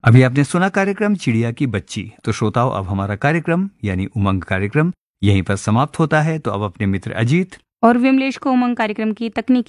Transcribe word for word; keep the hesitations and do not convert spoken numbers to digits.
अभी आपने सुना कार्यक्रम चिड़िया की बच्ची। तो श्रोताओं, अब हमारा कार्यक्रम यानी उमंग कार्यक्रम यहीं पर समाप्त होता है। तो अब अपने मित्र अजीत और विमलेश को उमंग कार्यक्रम की तकनीकी